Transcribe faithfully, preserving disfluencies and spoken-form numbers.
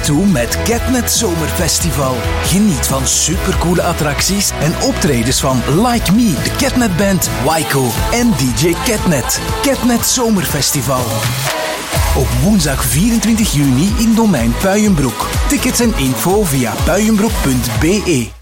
toe met Catnet Zomerfestival. Geniet van supercoole attracties en optredens van Like Me, de Catnet Band, Wyco en D J Catnet. Catnet Zomerfestival. Op woensdag vierentwintig juni in Domein Puijenbroek. Tickets en info via puijenbroek punt be.